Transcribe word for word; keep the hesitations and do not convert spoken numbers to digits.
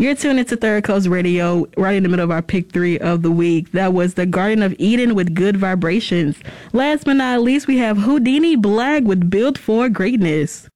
You're tuned into Third Coast Radio, right in the middle of our pick three of the week. That was The Garden of Eden with Good Vibrations. Last but not least, we have Houdini Black with Built for Greatness.